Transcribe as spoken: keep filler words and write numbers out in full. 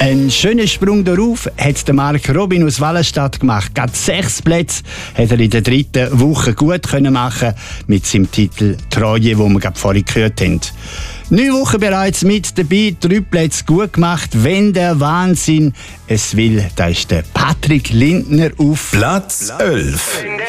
Ein schöner Sprung darauf hat der Marc Robin aus Wallenstadt gemacht. Gerade sechs Plätze hat er in der dritten Woche gut können machen mit seinem Titel «Treue», wo wir gerade vorhin gehört haben. Neun Wochen bereits mit dabei, drei Plätze gut gemacht. «Wenn der Wahnsinn es will», da ist der Patrick Lindner auf Platz elf.